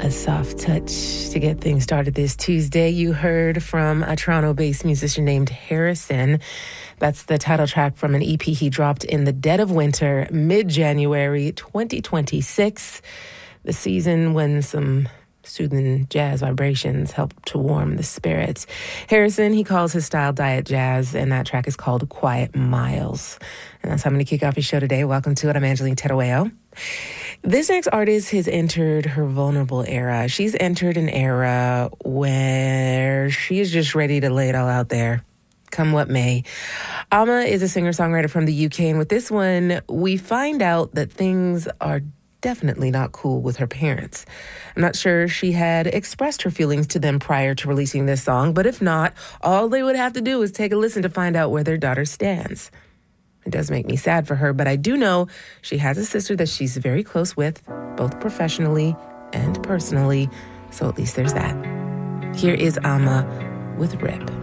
A soft touch to get things started this Tuesday. You heard from a Toronto-based musician named Harrison. That's the title track from an EP he dropped in the dead of winter, mid-January 2026. The season when some soothing jazz vibrations help to warm the spirits. Harrison, he calls his style diet jazz, and that track is called Quiet Miles. And that's how I'm going to kick off your show today. Welcome to it. I'm Angeline Terueo. This next artist has entered her vulnerable era. She's entered an era where she's just ready to lay it all out there, come what may. Amma is a singer-songwriter from the UK, and with this one, we find out that things are definitely not cool with her parents. I'm not sure she had expressed her feelings to them prior to releasing this song, but if not, all they would have to do is take a listen to find out where their daughter stands. It does make me sad for her, but I do know she has a sister that she's very close with, both professionally and personally, so at least there's that. Here is Amma with Rip.